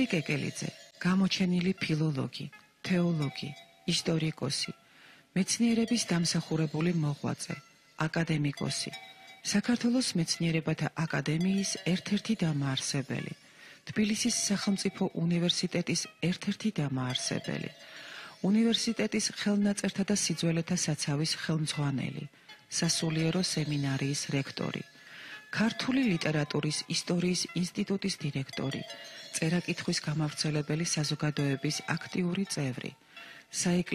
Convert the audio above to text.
გიორგი კეკელიძე, გამოჩენილი ფილოლოგი, თეოლოგი, ისტორიკოსი, მეცნიერების დამსახურებული მოღვაწე, აკადემიკოსი, საქართველოს მეცნიერებათა აკადემიის ერთ-ერთი დამაარსებელი, თბილისის სახელმწიფო უნივერსიტეტის ერთ-ერთი დამაარსებელი, უნივერსიტეტის ხელნაწერთა და სიძველეთა საცავის ხელმძღვანელი, სასულიერო სემინარიის რექტორი, ქართული ლიტერატურის ისტორიის ინსტიტუტის დირექტორი, წერა-კითხვის გამავრცელებელი საზოგადოების აქტიური წევრი,